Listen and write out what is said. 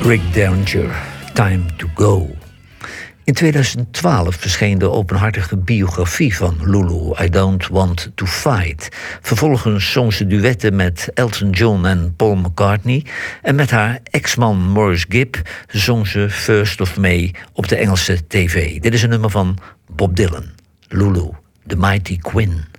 Rick Derringer, Time to Go. In 2012 verscheen de openhartige biografie van Lulu, I Don't Want to Fight. Vervolgens zong ze duetten met Elton John en Paul McCartney. En met haar ex-man Maurice Gibb zong ze First of May op de Engelse tv. Dit is een nummer van Bob Dylan, Lulu, The Mighty Quinn.